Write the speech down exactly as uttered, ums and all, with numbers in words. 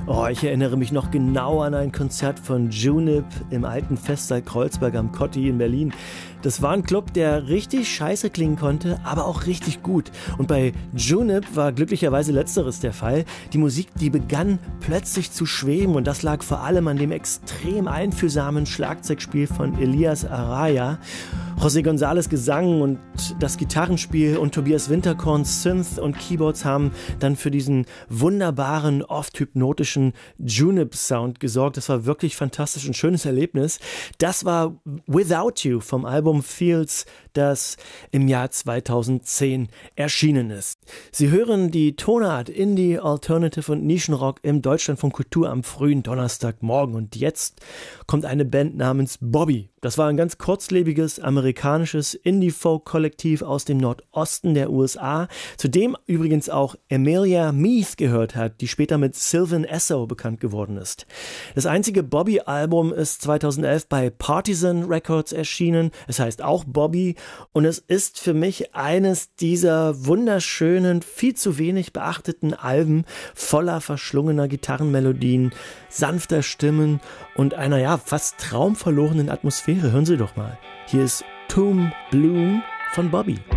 Oh, ich erinnere mich noch genau an ein Konzert von Junip im alten Festsaal Kreuzberg am Kotti in Berlin. Das war ein Club, der richtig scheiße klingen konnte, aber auch richtig gut. Und bei Junip war glücklicherweise Letzteres der Fall. Die Musik, die begann plötzlich zu schweben und das lag vor allem an dem extrem einfühlsamen Schlagzeugspiel von Elias Araya. José González Gesang und das Gitarrenspiel und Tobias Winterkorns Synth und Keyboards haben dann für diesen wunderbaren, oft hypnotischen Junip-Sound gesorgt. Das war wirklich fantastisch, ein schönes Erlebnis. Das war Without You vom Album Fields, das im Jahr zweitausendzehn erschienen ist. Sie hören die Tonart Indie, Alternative und Nischenrock im Deutschlandfunk Kultur am frühen Donnerstagmorgen. Und jetzt kommt eine Band namens Bobby. Das war ein ganz kurzlebiges amerikanisches Indie-Folk-Kollektiv aus dem Nordosten der U S A, zu dem übrigens auch Amelia Meath gehört hat, die später mit Sylvan Esso bekannt geworden ist. Das einzige Bobby-Album ist zweitausendelf bei Partisan Records erschienen. Es heißt auch Bobby und es ist für mich eines dieser wunderschönen, viel zu wenig beachteten Alben voller verschlungener Gitarrenmelodien, sanfter Stimmen und einer ja fast traumverlorenen Atmosphäre. Hören Sie doch mal. Hier ist Tomb Bloom von Bobby.